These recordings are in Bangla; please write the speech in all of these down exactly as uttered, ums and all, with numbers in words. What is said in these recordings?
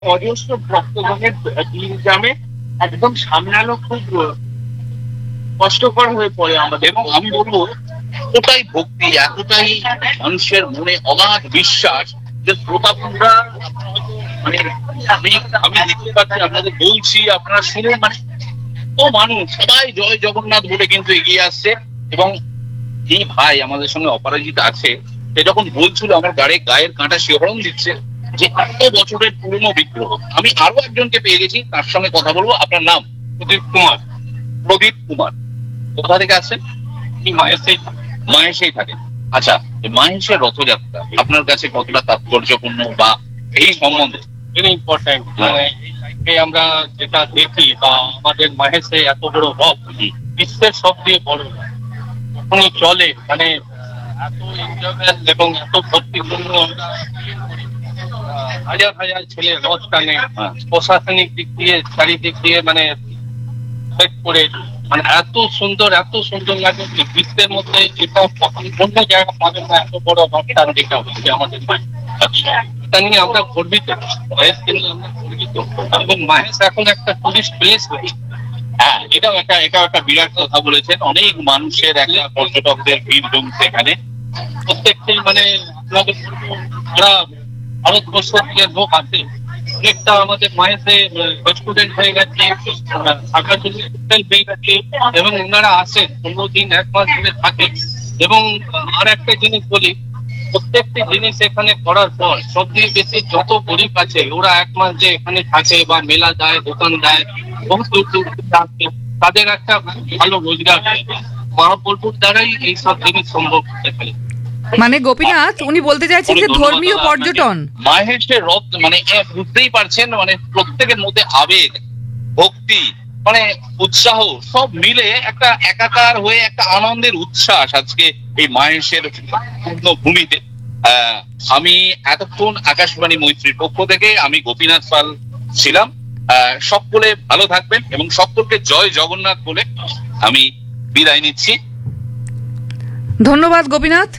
অজস্র ভক্তগণের ভিড় জামে একদম সামনে আলো খুব কষ্টকর হয়ে পড়ে আমাদের। এবং আমি বলবো এতটাই ভক্তি, এতটাই মানুষের মনে অগাধ বিশ্বাস যে শ্রোতাবন্ধুরা মানে আমি আমি দেখতে পাচ্ছি, আপনাদের বলছি, আপনারা শুনুন, মানে ও মানুষ সবাই জয় জগন্নাথ বলে কিন্তু এগিয়ে আসছে। এবং এই ভাই আমাদের সঙ্গে অপরাজিত আছে, সে যখন বলছিল আমার গাড়ি গায়ের কাঁটা শিহরণ দিচ্ছে যে এত বছরের পুরনো বিগ্রহ। আমি আরো একজনকে পেয়ে গেছি, তার সঙ্গে কথা বলবো। আপনার নাম? প্রদীপ কুমার। প্রদীপ কুমার। কোথা থেকে আসছেন? মাহেশেই মাহেশেই থাকেন। আচ্ছা, মাহেশের রথযাত্রা আপনার কাছে কতটা তাৎপর্যপূর্ণ বা এই সম্বন্ধে? Very important. মানে এই আমরা যেটা দেখি বা আমাদের মাহেশে এত বড় রথ, বিশ্বের সব দিয়ে বড় কখনো চলে, মানে এত এনজয়েবল এবং এত ভক্তিপূর্ণ আমরা হাজার হাজার ছেলে রথ টানে, প্রশাসনিক দিক দিয়ে চারিদিক দিয়ে মানে করে, মানে এত সুন্দর এত সুন্দর লাগে যে বিশ্বের মধ্যে যেটা অন্য জায়গা পাবেন না, এত বড় রথ টান দেখা হচ্ছে আমাদের মাহেশ। এটা নিয়ে আমরা গর্বিত, মহেশকে নিয়ে আমরা গর্বিত। এবং মহেশ এখন একটা টুরিস্ট প্লেস হয়েছে। হ্যাঁ, এটাও একটা এটাও একটা বিরাট কথা বলেছেন। অনেক মানুষের একটা পর্যটকদের ভিড় জমছে এখানে। প্রত্যেকটি মানে আপনাদের যারা ভারতবর্ষ থেকে লোক আছে, অনেকটা আমাদের মায়েতে স্টুডেন্ট হয়ে গেছে, থাকার জন্য হোটেল পেয়ে গেছে, এবং ওনারা আসেন পনেরো দিন এক মাস ধরে থাকে। এবং আর একটা জিনিস বলি, প্রত্যেকটি জিনিস এখানে করার পর সব দিয়ে বেশি যত গরিব আছে ওরা এক মাস যে এখানে থাকে বা মেলা যায়, দোকান দেয়, বহু দূর দূর থেকে আসে, তাদের একটা ভালো রোজগার হয়। মহাপ্রভুর দ্বারাই এইসব জিনিস সম্ভব হতে পারে। মানে গোপীনাথ উনি বলতে চাইছেন যে ধর্মীয় পর্যটন, মাহেশের রথ মানে বুঝতেই পারছেন, মানে প্রত্যেকের মধ্যে আবেগ, ভক্তি, মানে উৎসাহ সব মিলে একটা একাকার হয়ে একটা আনন্দের উচ্ছ্বাস আজকে এই মাহেশের পূর্ণ ভূমিতে। আহ আমি এতক্ষণ আকাশবাণী মৈত্রীর পক্ষ থেকে আমি গোপীনাথ পাল ছিলাম। আহ সকলে ভালো থাকবেন এবং সকলকে জয় জগন্নাথ বলে আমি বিদায় নিচ্ছি। ধন্যবাদ গোপীনাথ।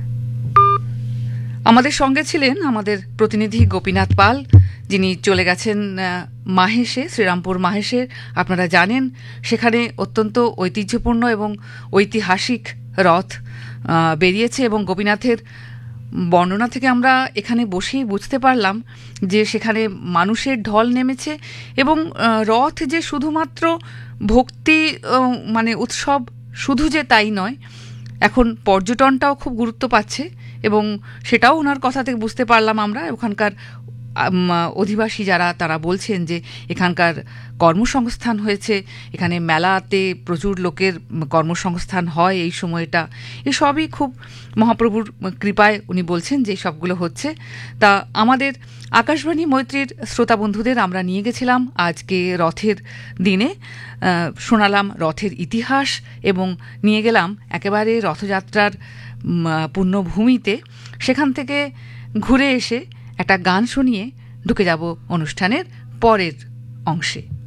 আমাদের সঙ্গে ছিলেন আমাদের প্রতিনিধি গোপীনাথ পাল, যিনি চলে গেছেন মাহেশে, শ্রীরামপুর মাহেশে। আপনারা জানেন সেখানে অত্যন্ত ঐতিহ্যপূর্ণ এবং ঐতিহাসিক রথ বেরিয়েছে, এবং গোপীনাথের বর্ণনা থেকে আমরা এখানে বসেই বুঝতে পারলাম যে সেখানে মানুষের ঢল নেমেছে, এবং রথ যে শুধুমাত্র ভক্তি মানে উৎসব শুধু যে তাই নয়, এখন পর্যটনটাও খুব গুরুত্ব পাচ্ছে, এবং সেটাও ওনার কথা থেকে বুঝতে পারলাম আমরা। ওখানকার অধিবাসী যারা, তারা বলছেন যে এখানকার কর্মসংস্থান হয়েছে, এখানে মেলাতে প্রচুর লোকের কর্মসংস্থান হয় এই সময়টা। এসবই খুব মহাপ্রভুর কৃপায় উনি বলছেন যে সবগুলো হচ্ছে। তা আমাদের আকাশবাণী মৈত্রীর শ্রোতা বন্ধুদের আমরা নিয়ে গেছিলাম আজকে রথের দিনে, শোনালাম রথের ইতিহাস এবং নিয়ে গেলাম একেবারে রথযাত্রার পুণ্যভূমিতে। সেখান থেকে ঘুরে এসে একটা গান শুনিয়ে ঢুকে যাব অনুষ্ঠানের পরের অংশে।